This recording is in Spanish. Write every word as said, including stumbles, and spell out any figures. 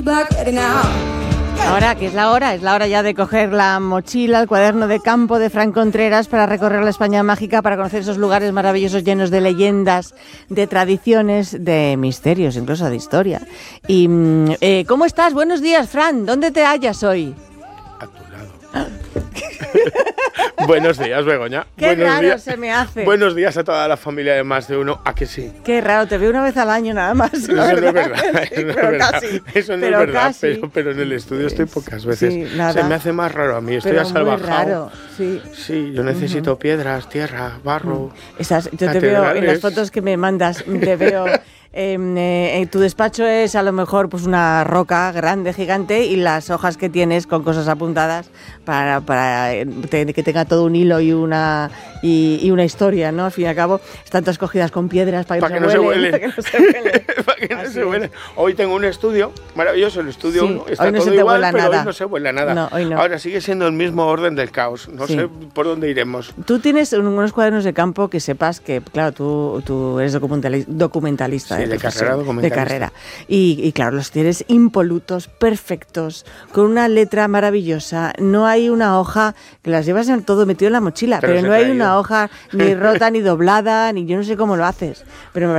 Ahora, que es la hora, es la hora ya de coger la mochila, el cuaderno de campo de Fran Contreras para recorrer la España mágica, para conocer esos lugares maravillosos llenos de leyendas, de tradiciones, de misterios, incluso de historia. Y eh, ¿cómo estás? Buenos días, Fran. ¿Dónde te hallas hoy? A tu lado. Buenos días, Begoña. Qué Buenos raro días. se me hace. Buenos días a toda la familia de Más de Uno. ¿A que sí? Qué raro, te veo una vez al año nada más. Eso no es verdad. Sí, Eso no es pero verdad. casi. Eso no pero es verdad. casi. Pero, pero en el estudio estoy pocas veces. Sí, nada. Se me hace más raro a mí. Estoy pero asalvajado. muy raro, sí. Sí, yo necesito uh-huh. piedras, tierra, barro. Esas, yo te veo en las fotos que me mandas, te veo. Eh, eh, tu despacho es a lo mejor pues una roca grande, gigante, y las hojas que tienes con cosas apuntadas para, para eh, te, que tenga todo un hilo y una y, y una historia, ¿no? Al fin y al cabo, están todas cogidas con piedras para que, para no, que se no huelen, se para que no se huelen. Para que no se huelen. Hoy tengo un estudio maravilloso, el estudio sí, uno, está hoy no todo se te igual, vuela pero nada. hoy no se vuela nada. No, hoy no. Ahora sigue siendo el mismo orden del caos. No sí. sé por dónde iremos. Tú tienes unos cuadernos de campo que sepas que, claro, tú, tú eres documentalista. Sí, de, de carrera documentalista. De carrera. Y, y claro, los tienes impolutos, perfectos, con una letra maravillosa. No hay una hoja, que las llevas en todo metido en la mochila, pero, pero no hay una hoja ni rota, ni doblada, ni yo no sé cómo lo haces. Pero me